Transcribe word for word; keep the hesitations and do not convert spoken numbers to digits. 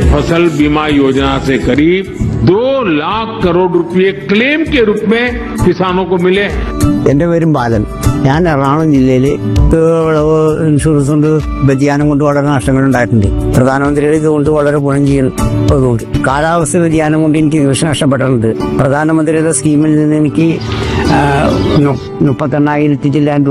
फसल बीमा योजना से करीब दो लाख करोड़ रुपए क्लेम के रूप में किसानों को मिले। എന്റെ പേരും ബാലൻ. ഞാൻ എറണാകുളം ജില്ലയിൽ വിളവ് ഇൻഷുറൻസ് കൊണ്ട് വ്യതിയാനം കൊണ്ട് വളരെ നഷ്ടങ്ങൾ ഉണ്ടായിട്ടുണ്ട്. പ്രധാനമന്ത്രിയുടെ ഇതുകൊണ്ട് വളരെ ഗുണം ചെയ്യുന്നതുകൊണ്ട് കാലാവസ്ഥ വ്യതിയാനം കൊണ്ട് എനിക്ക് കൃഷി നഷ്ടപ്പെട്ടിട്ടുണ്ട്. പ്രധാനമന്ത്രിയുടെ സ്കീമിൽ നിന്ന് എനിക്ക് മുപ്പത്തെണ്ണായിരത്തി ചില്ലാൻ